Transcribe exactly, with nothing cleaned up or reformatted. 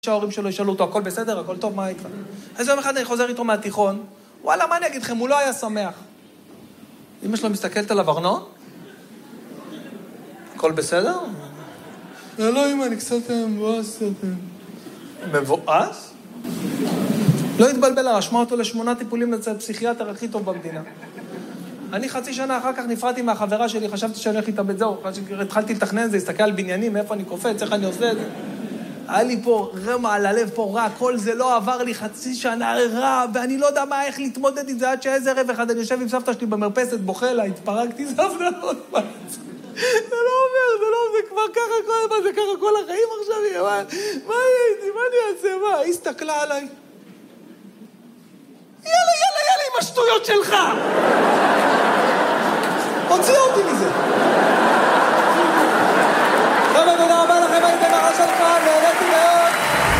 שההורים שלו ישאלו אותו, הכל בסדר, הכל טוב, מה איתך? אז יום אחד אני חוזר איתו מהתיכון, וואלה, מה אני אגיד לכם, הוא לא היה שמח. אמא שלו מסתכלת עליו, ארנון? הכל בסדר? לא, אמא, אני קצת מבואס. מבואס? לא התבלבל, רשמה אותו לשמונה טיפולים לצד פסיכיאטר הכי טוב במדינה. אני חצי שנה אחר כך נפרדתי מהחברה שלי, חשבתי שאני הולך להתאבד, זהו, התחלתי לתכנן את זה, הסתכל על בניינים, מאיפה אני קופץ, איך אני עושה את זה. היה לי פה רמה על הלב, פה רע, כל זה לא עבר לי חצי שנה רע, ואני לא יודע מה, איך להתמודד עם זה, עד שאיזה ערב אחד, אני יושב עם סבתא שלי במרפסת, בוכה לה, התפרקתי, סבתא, לא עובד. זה לא עובר, זה לא עובר, זה כבר ככה כל, מה זה ככה כל החיים עכשיו, מה, מה יהיה איתי, מה אני אעשה, מה? היא הסתכלה עליי. יאללה, יאללה, יאללה, עם השטויות שלך! הוציא אותי מזה.